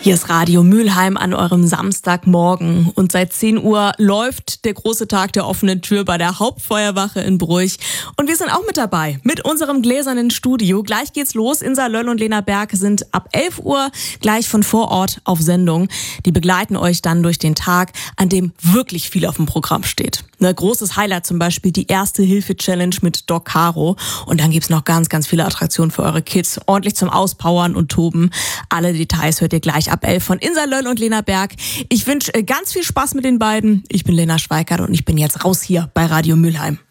Hier ist Radio Mülheim an eurem Samstagmorgen und seit 10 Uhr läuft der große Tag der offenen Tür bei der Hauptfeuerwache in Bruch. Und wir sind auch mit dabei, mit unserem gläsernen Studio. Gleich geht's los. Insa Löll und Lena Berg sind ab 11 Uhr gleich von vor Ort auf Sendung. Die begleiten euch dann durch den Tag, an dem wirklich viel auf dem Programm steht. Ein großes Highlight zum Beispiel die Erste-Hilfe-Challenge mit Doc Caro. Und dann gibt's noch ganz, ganz viele Attraktionen für eure Kids. Ordentlich zum Auspowern und Toben. Alle Details hört ihr gleich ab 11 von Insa Löll und Lena Berg. Ich wünsche ganz viel Spaß mit den beiden. Ich bin Lena Schweikart und ich bin jetzt raus hier bei Radio Mülheim.